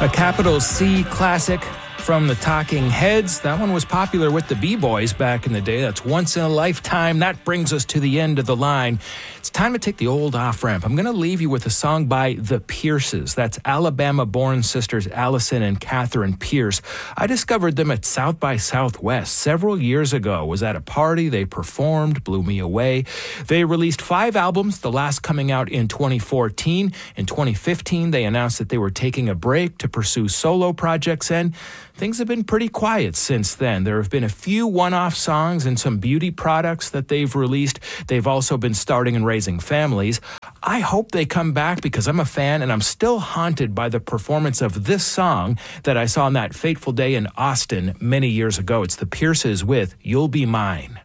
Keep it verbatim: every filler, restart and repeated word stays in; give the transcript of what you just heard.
A capital C classic from the Talking Heads. That one was popular with the B-Boys back in the day. That's Once in a Lifetime. That brings us to the end of the line. It's time to take the old off-ramp. I'm going to leave you with a song by The Pierces. That's Alabama-born sisters Allison and Catherine Pierce. I discovered them at South by Southwest several years ago. Was at a party. They performed, blew me away. They released five albums, the last coming out in twenty fourteen. In twenty fifteen, they announced that they were taking a break to pursue solo projects, and things have been pretty quiet since then. There have been a few one-off songs and some beauty products that they've released. They've also been starting and raising families. I hope they come back because I'm a fan and I'm still haunted by the performance of this song that I saw on that fateful day in Austin many years ago. It's the Pierces with You'll Be Mine.